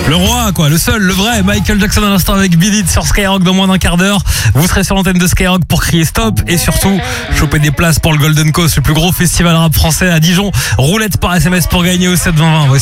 Le roi, quoi, le seul, le vrai, Michael Jackson à l'instant avec Beat It sur Skyrock dans moins d'un quart d'heure. Vous serez sur l'antenne de Skyrock pour crier stop et surtout choper des places pour le Golden Coast, le plus gros festival rap français à Dijon. Roulette par SMS pour gagner au 7 20 20. Voici